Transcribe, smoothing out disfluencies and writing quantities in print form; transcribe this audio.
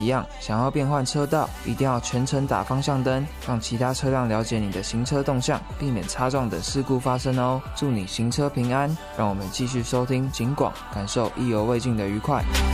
一样，想要变换车道，一定要全程打方向灯，让其他车辆了解你的行车动向，避免擦撞等事故发生哦。祝你行车平安，让我们继续收听警广，感受意犹未尽的愉快。